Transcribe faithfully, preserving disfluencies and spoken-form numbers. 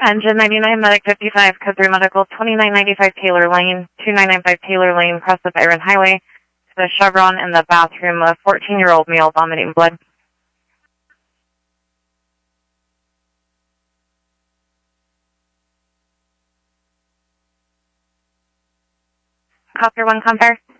Engine ninety-nine, Medic fifty-five, Code three Medical, twenty-nine ninety-five Taylor Lane, two nine nine five Taylor Lane, cross the Byron Highway, to the Chevron in the bathroom, a fourteen-year-old male vomiting blood. Copter one, Compare.